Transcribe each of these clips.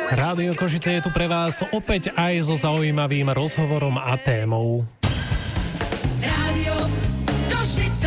Rádio Košice je tu pre vás opäť aj so zaujímavým rozhovorom a témou. Rádio Košice.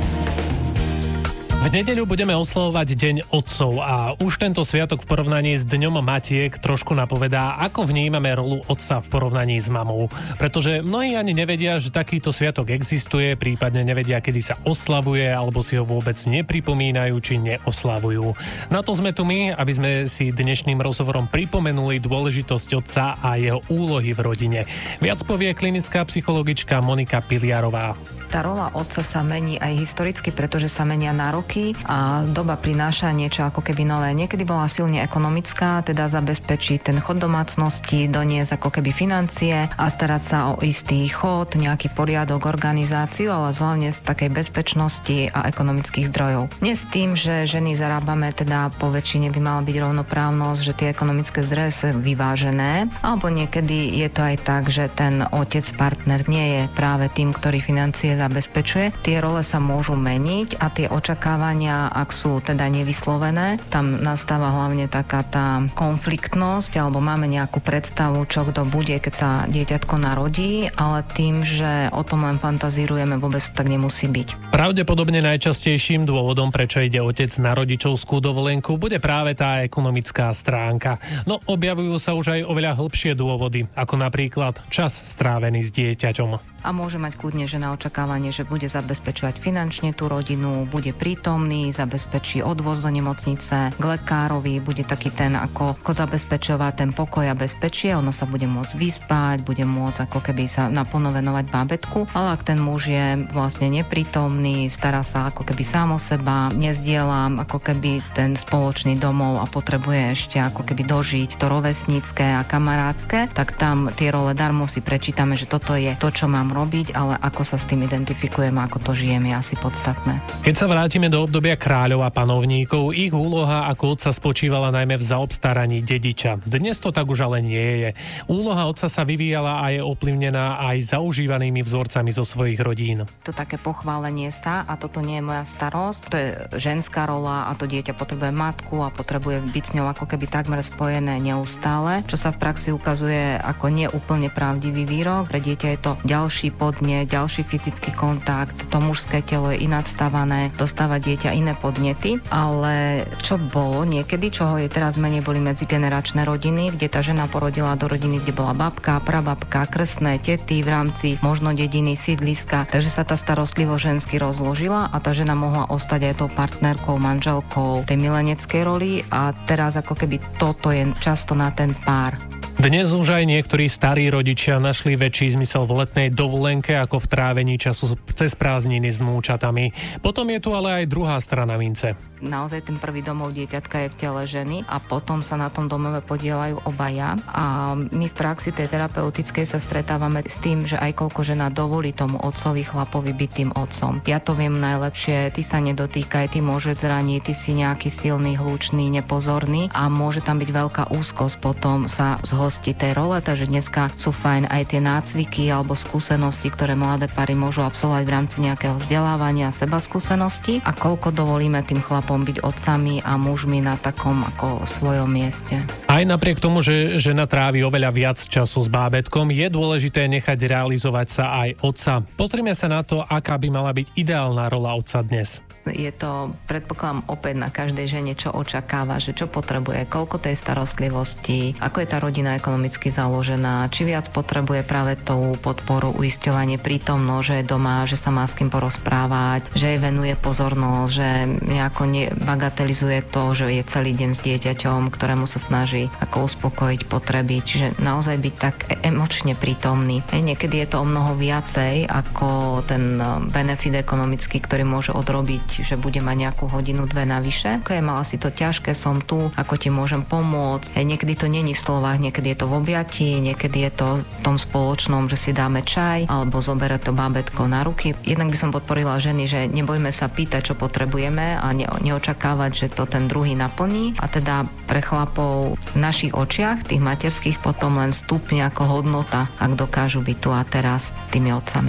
V nedeľu budeme oslavovať Deň otcov a už tento sviatok v porovnaní s Dňom matiek trošku napovedá, ako vnímame rolu otca v porovnaní s mamou. Pretože mnohí ani nevedia, že takýto sviatok existuje, prípadne nevedia, kedy sa oslavuje, alebo si ho vôbec nepripomínajú, či neoslavujú. Na to sme tu my, aby sme si dnešným rozhovorom pripomenuli dôležitosť otca a jeho úlohy v rodine. Viac povie klinická psychologička Monika Piliarová. Tá rola otca sa mení aj historicky, pretože sa menia nároky a doba prináša niečo ako keby nové. Niekedy bola silne ekonomická, teda zabezpečiť ten chod domácnosti, doniesť ako keby financie a starať sa o istý chod, nejaký poriadok, organizáciu, ale hlavne z takej bezpečnosti a ekonomických zdrojov. Dnes tým, že ženy zarábame, teda po väčšine by mala byť rovnoprávnosť, že tie ekonomické zdroje sú vyvážené, alebo niekedy je to aj tak, že ten otec, partner nie je práve tým, ktorý financie zabezpečuje. Tie role sa môžu meniť a tie očakávania, ak sú teda nevyslovené, tam nastáva hlavne taká tá konfliktnosť, alebo máme nejakú predstavu, čo kto bude, keď sa dieťatko narodí, ale tým, že o tom len fantazírujeme, vôbec tak nemusí byť. Pravdepodobne najčastejším dôvodom, prečo ide otec na rodičovskú dovolenku, bude práve tá ekonomická stránka. No objavujú sa už aj oveľa hlbšie dôvody, ako napríklad čas strávený s dieťaťom. A môže mať kľudne žena očakávanie, že bude zabezpečovať finančne tú rodinu, bude prítomný, zabezpečí odvoz do nemocnice, k lekárovi, bude taký ten, ako zabezpečovať ten pokoj a bezpečie, ona sa bude môcť vyspať, bude môcť ako keby sa naplno venovať bábätku, ale ak ten muž je vlastne neprítomný, stará sa ako keby sám o seba, nezdieľa ako keby ten spoločný domov a potrebuje ešte ako keby dožiť to rovesnícke a kamarátske, tak tam tie role darmo si prečítame, že toto je to, čo mám robiť, ale ako sa s tým identifikujem, ako to žijem, je asi podstatné. Keď sa vrátime do obdobia kráľov a panovníkov, ich úloha ako otca spočívala najmä v zaobstaraní dediča. Dnes to tak už ale nie je. Úloha otca sa vyvíjala a je ovplyvnená aj zaužívanými vzorcami zo svojich rodín. To také pochválenie sa a toto nie je moja starosť, to je ženská rola a to dieťa potrebuje matku a potrebuje byť s ňou ako keby takmer spojené neustále, čo sa v praxi ukazuje ako neúplne pravdivý výrok. Pre dieťa je to ďalší podnet, ďalší fyzický kontakt, to mužské telo je inadstavané, dostáva dieťa iné podnety, ale čo bolo niekedy, čoho je teraz menej, boli medzigeneračné rodiny, kde tá žena porodila do rodiny, kde bola babka, prababka, krstné tety v rámci možno dediny, sídliska, takže sa tá starostlivosť žensky rozložila a tá žena mohla ostať aj tou partnerkou, manželkou tej mileneckej roli a teraz ako keby toto je často na ten pár. Dnes už aj niektorí starí rodičia našli väčší zmysel v letnej dovolenke ako v trávení času cez prázdniny s vnúčatami. Potom je tu ale aj druhá strana mince. Naozaj ten prvý domov dieťatka je v tele ženy a potom sa na tom domove podieľajú obaja a my v praxi tej terapeutickej sa stretávame s tým, že aj koľko žena dovolí tomu otcovi, chlapovi byť tým otcom. Ja to viem najlepšie, ty sa nedotýkaj, ty môžeš zraniť, ty si nejaký silný, hlučný, nepozorný a môže tam byť veľká úzkosť potom sa zhostiť tej role, takže dneska sú fajn aj tie nácviky alebo skúsenosti, ktoré mladé pary môžu absolvovať v rámci nejakého vzdelávania, seba skúsenosti a koľko dovolíme tým chlapom byť otcami a mužmi na takom ako svojom mieste. Aj napriek tomu, že žena trávi oveľa viac času s bábätkom, je dôležité nechať realizovať sa aj otca. Pozrime sa na to, aká by mala byť ideálna rola otca dnes. Je to, predpokladám, opäť na každej žene, čo očakáva, že čo potrebuje, koľko tej starostlivosti, ako je tá rodina ekonomicky založená, či viac potrebuje práve tú podporu, uisťovanie, prítomnosť, že je doma, že sa má s kým porozprávať, že jej venuje pozornosť, že nejako nebagatelizuje to, že je celý deň s dieťaťom, ktorému sa snaží ako uspokojiť potreby, čiže naozaj byť tak emočne prítomný. Niekedy je to o mnoho viacej ako ten benefit ekonomický, ktorý môže odrobiť, že bude mať nejakú hodinu, dve navyše. Mala si to ťažké, som tu, ako ti môžem pomôcť. Niekedy to není v slovách, niekedy je to v objatí, niekedy je to v tom spoločnom, že si dáme čaj alebo zobere to bábätko na ruky. Jednak by som podporila ženy, že nebojme sa pýtať, čo potrebujeme a neočakávať, že to ten druhý naplní. A teda pre chlapov v našich očiach, tých materských, potom len stupne ako hodnota, ak dokážu byť tu a teraz tými otcami.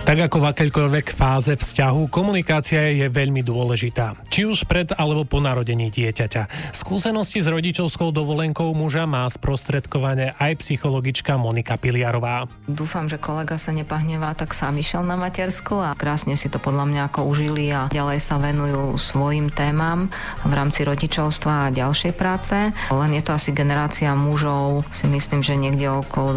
Tak ako v akejkoľvek fáze vzťahu, komunikácia je veľmi dôležitá. Či už pred alebo po narodení dieťaťa. Skúsenosti s rodičovskou dovolenkou muža má sprostredkovane aj psychologička Monika Piliarová. Dúfam, že kolega sa nepahnevá, tak sám išiel na matersku a krásne si to podľa mňa ako užili a ďalej sa venujú svojim témam v rámci rodičovstva a ďalšej práce. Len je to asi generácia mužov, si myslím, že niekde okolo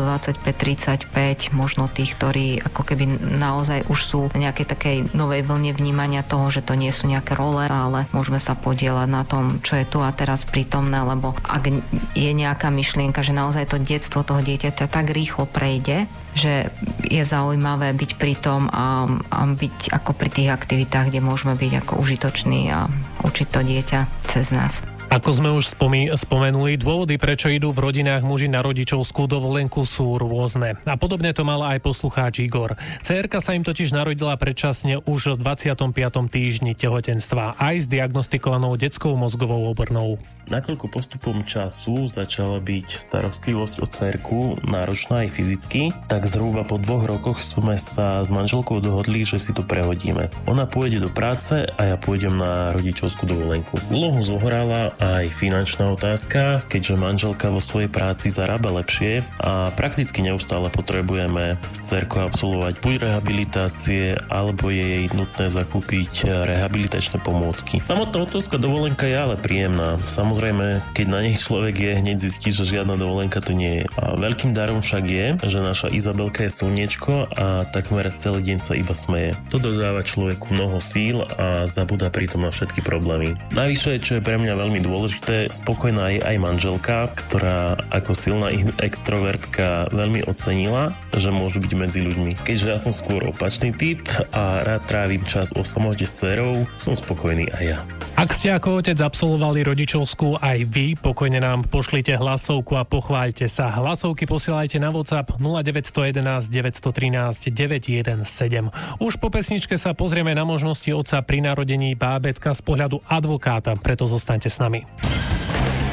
25-35, možno tých, ktorí ako keby naozaj už sú v nejakej takej novej vlne vnímania toho, že to nie sú nejaké role, ale môžeme sa podieľať na tom, čo je tu a teraz prítomné, lebo ak je nejaká myšlienka, že naozaj to detstvo toho dieťaťa tak rýchlo prejde, že je zaujímavé byť pri tom a byť ako pri tých aktivitách, kde môžeme byť ako užitoční a učiť to dieťa cez nás. Ako sme už spomenuli, dôvody, prečo idú v rodinách muži na rodičovskú dovolenku, sú rôzne. A podobne to mal aj poslucháč Igor. Dcérka sa im totiž narodila predčasne už v 25. týždni tehotenstva, aj s diagnostikovanou detskou mozgovou obrnou. Nakoľko postupom času začala byť starostlivosť o dcérku náročná aj fyzicky, tak zhruba po 2 rokoch sme sa s manželkou dohodli, že si to prehodíme. Ona pôjde do práce a ja pôjdem na rodičovskú dovolenku. Úlohu zohrala aj finančná otázka, keďže manželka vo svojej práci zarába lepšie a prakticky neustále potrebujeme s dcérkou absolvovať buď rehabilitácie, alebo je jej nutné zakúpiť rehabilitačné pomôcky. Samotná otcovská dovolenka je ale príjemná. Samozrejme, keď na nej človek je, hneď zistí, že žiadna dovolenka to nie je. A veľkým darom však je, že naša Izabelka je slniečko a takmer celý deň sa iba smeje. To dodáva človeku mnoho síl a zabúda pritom na všetky problémy. Navyše, čo je pre mňa veľmi dôležité, spokojná je aj manželka, ktorá ako silná extrovertka veľmi ocenila, že môže byť medzi ľuďmi. Keďže ja som skôr opačný typ a rád trávim čas o samote s dcerou, som spokojný aj ja. Ak ste ako otec absolvovali rodičovskú aj vy, pokojne nám pošlite hlasovku a pochváľte sa. Hlasovky posielajte na WhatsApp 0911 913 917. Už po pesničke sa pozrieme na možnosti otca pri narodení bábätka z pohľadu advokáta, preto zostaňte s nami.